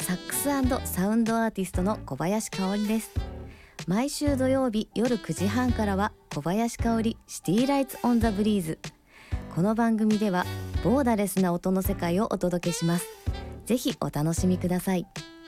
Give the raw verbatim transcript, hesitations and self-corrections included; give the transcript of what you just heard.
サックス&サウンドアーティストの小林香織です。毎週土曜日夜くじはんからは小林香織シティライツオンザブリーズ。この番組ではボーダレスな音の世界をお届けします。ぜひお楽しみください。